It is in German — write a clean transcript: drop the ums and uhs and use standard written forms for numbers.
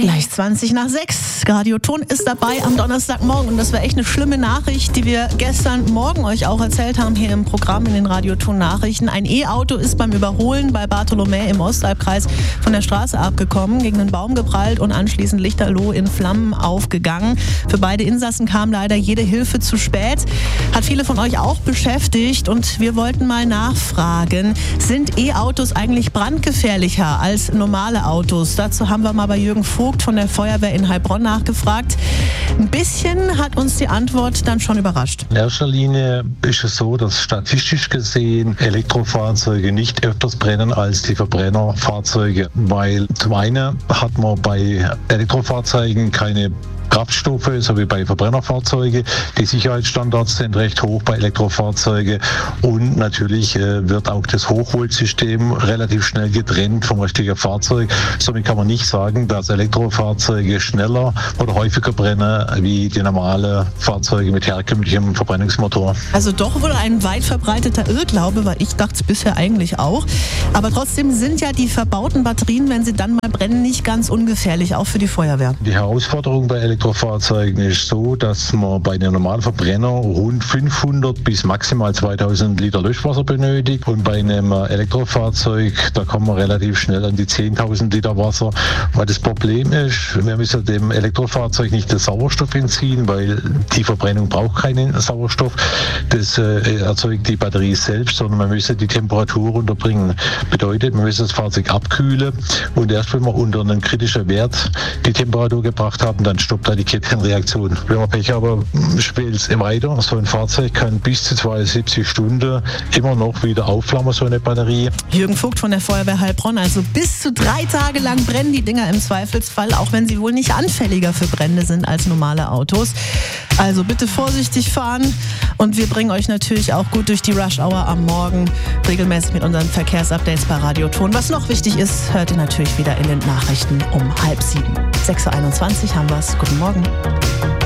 Gleich 20:06. Radio Ton ist dabei am Donnerstagmorgen und das war echt eine schlimme Nachricht, die wir gestern Morgen euch auch erzählt haben hier im Programm in den Radio Ton Nachrichten. Ein E-Auto ist beim Überholen bei Bartholomä im Ostalbkreis von der Straße abgekommen, gegen einen Baum geprallt und anschließend lichterloh in Flammen aufgegangen. Für beide Insassen kam leider jede Hilfe zu spät. Hat viele von euch auch beschäftigt und wir wollten mal nachfragen, sind E-Autos eigentlich brandgefährlicher als normale Autos? Dazu haben wir mal bei Jürgen Vogt von der Feuerwehr in Heilbronn nachgefragt. Ein bisschen hat uns die Antwort dann schon überrascht. In erster Linie ist es so, dass statistisch gesehen Elektrofahrzeuge nicht öfters brennen als die Verbrennerfahrzeuge, weil zum einen hat man bei Elektrofahrzeugen keine Kraftstoffe, so wie bei Verbrennerfahrzeugen. Die Sicherheitsstandards sind recht hoch bei Elektrofahrzeugen und natürlich wird auch das Hochvoltsystem relativ schnell getrennt vom richtigen Fahrzeug. Somit kann man nicht sagen, dass Elektrofahrzeuge schneller oder häufiger brennen wie die normalen Fahrzeuge mit herkömmlichem Verbrennungsmotor. Also doch wohl ein weit verbreiteter Irrglaube, weil ich dachte es bisher eigentlich auch. Aber trotzdem sind ja die verbauten Batterien, wenn sie dann mal brennen, nicht ganz ungefährlich, auch für die Feuerwehr. Die Herausforderung bei Elektrofahrzeugen ist so, dass man bei einem normalen Verbrenner rund 500 bis maximal 2000 Liter Löschwasser benötigt und bei einem Elektrofahrzeug, da kommt man relativ schnell an die 10.000 Liter Wasser. Weil das Problem ist, wir müssen dem Elektrofahrzeug nicht den Sauerstoff entziehen, weil die Verbrennung braucht keinen Sauerstoff. Das erzeugt die Batterie selbst, sondern man müsse die Temperatur runterbringen. Bedeutet, man müsse das Fahrzeug abkühlen und erst wenn wir unter einen kritischen Wert die Temperatur gebracht haben, dann stoppt da die Kettenreaktion. Wenn man Pech haben, spielt es weiter. So ein Fahrzeug kann bis zu 72 Stunden immer noch wieder aufflammen, so eine Batterie. Jürgen Vogt von der Feuerwehr Heilbronn, also bis zu 3 Tage lang brennen die Dinger im Zweifelsfall, auch wenn sie wohl nicht anfälliger für Brände sind als normale Autos. Also bitte vorsichtig fahren und wir bringen euch natürlich auch gut durch die Rush Hour am Morgen regelmäßig mit unseren Verkehrsupdates bei Radio Ton. Was noch wichtig ist, hört ihr natürlich wieder in den Nachrichten um 6:30. 6:21 Uhr haben wir's. Guten Morgen.